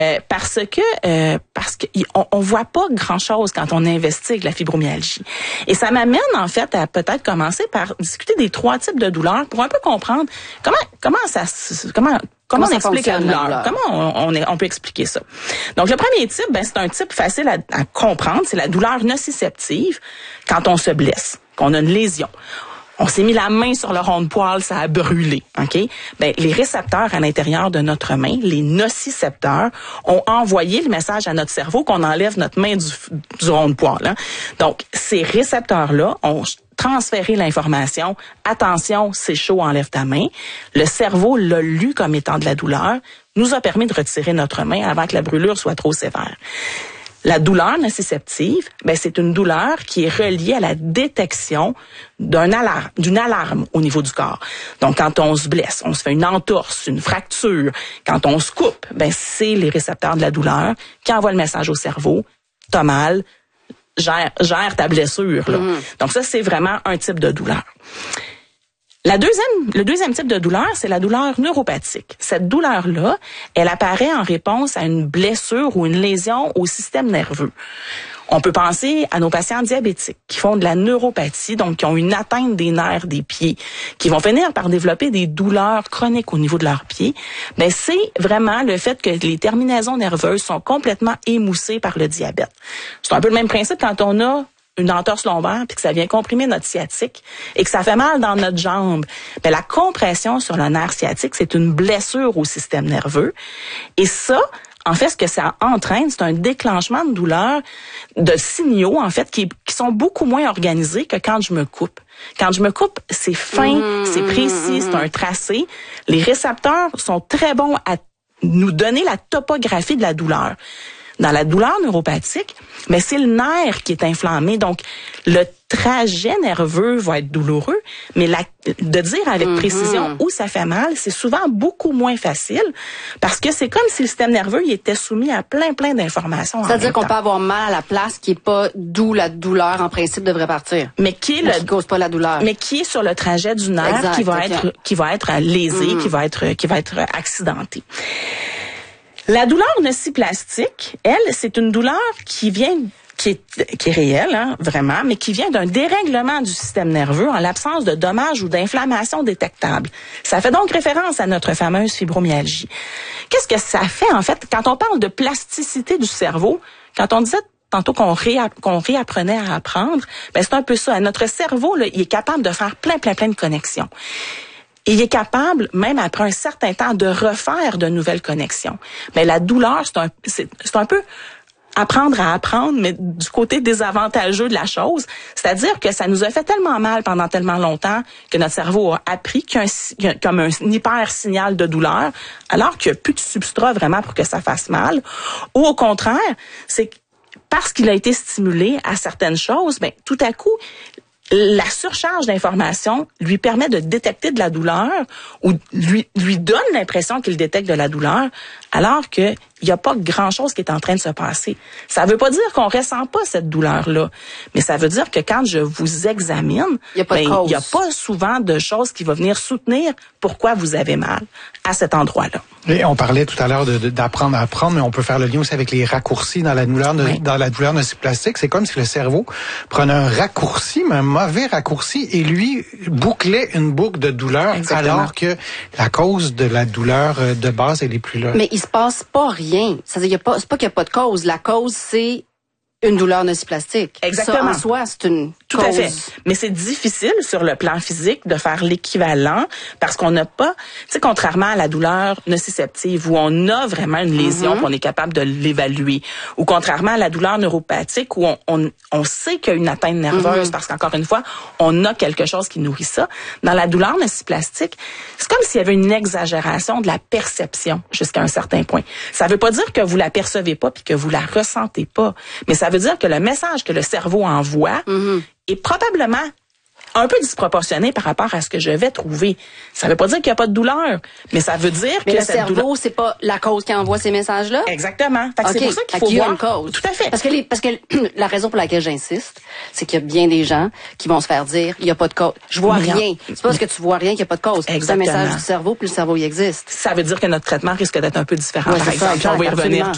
Parce que on voit pas grand-chose quand on investigue la fibromyalgie. Et ça m'amène en fait à peut-être commencer par discuter des 3 types de douleurs pour un peu comprendre comment on explique la douleur. Comment on peut expliquer ça. Donc le premier type, c'est un type facile à comprendre, c'est la douleur nociceptive quand on se blesse, qu'on a une lésion. On s'est mis la main sur le rond de poil, ça a brûlé, OK? Les récepteurs à l'intérieur de notre main, les nocicepteurs, ont envoyé le message à notre cerveau qu'on enlève notre main du rond de poil. Hein? Donc, ces récepteurs-là ont transféré l'information. Attention, c'est chaud, enlève ta main. Le cerveau l'a lu comme étant de la douleur, nous a permis de retirer notre main avant que la brûlure soit trop sévère. La douleur nociceptive, c'est une douleur qui est reliée à la détection d'une alarme au niveau du corps. Donc, quand on se blesse, on se fait une entorse, une fracture, quand on se coupe, c'est les récepteurs de la douleur qui envoient le message au cerveau. T'as mal, gère ta blessure. Là. Donc, ça, c'est vraiment un type de douleur. Le deuxième type de douleur, c'est la douleur neuropathique. Cette douleur-là, elle apparaît en réponse à une blessure ou une lésion au système nerveux. On peut penser à nos patients diabétiques qui font de la neuropathie, donc qui ont une atteinte des nerfs des pieds, qui vont finir par développer des douleurs chroniques au niveau de leurs pieds. C'est vraiment le fait que les terminaisons nerveuses sont complètement émoussées par le diabète. C'est un peu le même principe quand on a une entorse lombaire puis que ça vient comprimer notre sciatique et que ça fait mal dans notre jambe. La compression sur le nerf sciatique, c'est une blessure au système nerveux. Et ça, en fait, ce que ça entraîne, c'est un déclenchement de douleur, de signaux, en fait, qui sont beaucoup moins organisés que quand je me coupe. Quand je me coupe, c'est fin, c'est précis, c'est un tracé. Les récepteurs sont très bons à nous donner la topographie de la douleur. Dans la douleur neuropathique, c'est le nerf qui est inflammé. Donc, le trajet nerveux va être douloureux, mais de dire avec précision où ça fait mal, c'est souvent beaucoup moins facile parce que c'est comme si le système nerveux il était soumis à plein d'informations. C'est-à-dire qu'on peut avoir mal à la place qui est pas d'où la douleur en principe devrait partir. Mais qui cause pas la douleur. Mais qui est sur le trajet du nerf qui va être lésé, qui va être accidenté. La douleur nociplastique, elle, c'est une douleur qui est réelle, hein, vraiment, mais qui vient d'un dérèglement du système nerveux en l'absence de dommages ou d'inflammation détectables. Ça fait donc référence à notre fameuse fibromyalgie. Qu'est-ce que ça fait, en fait, quand on parle de plasticité du cerveau, quand on disait tantôt qu'on réapprenait à apprendre, c'est un peu ça. Notre cerveau, là, il est capable de faire plein de connexions. Il est capable, même après un certain temps, de refaire de nouvelles connexions. Mais la douleur, c'est un peu apprendre à apprendre, mais du côté désavantageux de la chose. C'est-à-dire que ça nous a fait tellement mal pendant tellement longtemps que notre cerveau a appris qu'il y a comme un hyper signal de douleur, alors qu'il n'y a plus de substrat vraiment pour que ça fasse mal. Ou au contraire, c'est parce qu'il a été stimulé à certaines choses, tout à coup, la surcharge d'informations lui permet de détecter de la douleur ou lui donne l'impression qu'il détecte de la douleur alors que il n'y a pas grand-chose qui est en train de se passer. Ça veut pas dire qu'on ressent pas cette douleur-là, mais ça veut dire que quand je vous examine, il y a pas souvent de choses qui vont venir soutenir pourquoi vous avez mal à cet endroit-là. Et on parlait tout à l'heure d'apprendre à apprendre, mais on peut faire le lien aussi avec les raccourcis dans la douleur, dans la douleur nociplastique. C'est comme si le cerveau prenait un raccourci, mais un mauvais raccourci, et lui bouclait une boucle de douleur. Exactement. Alors que la cause de la douleur de base, elle est plus là. Mais il se passe pas rien. C'est-à-dire, c'est pas qu'il n'y a pas de cause. La cause, c'est une douleur nociplastique. Exactement. Ça, en soi, c'est une Tout cause. à fait. Mais c'est difficile sur le plan physique de faire l'équivalent parce qu'on n'a pas, tu sais, contrairement à la douleur nociceptive où on a vraiment une lésion, qu'on est capable de l'évaluer, ou contrairement à la douleur neuropathique où on sait qu'il y a une atteinte nerveuse parce qu'encore une fois, on a quelque chose qui nourrit ça. Dans la douleur nociplastique, c'est comme s'il y avait une exagération de la perception jusqu'à un certain point. Ça veut pas dire que vous la percevez pas puis que vous la ressentez pas, mais ça veut dire que le message que le cerveau envoie est probablement un peu disproportionné par rapport à ce que je vais trouver. Ça veut pas dire qu'il n'y a pas de douleur, mais ça veut dire que le cerveau, c'est pas la cause qui envoie ces messages-là? Exactement. Fait que c'est pour ça qu'il faut voir une cause. Tout à fait. Parce que la raison pour laquelle j'insiste, c'est qu'il y a bien des gens qui vont se faire dire, il y a pas de cause. Je vois rien. C'est pas parce que tu vois rien qu'il y a pas de cause. C'est un message du cerveau, puis le cerveau, il existe. Ça veut dire que notre traitement risque d'être un peu différent, par exemple. Ça, on va y revenir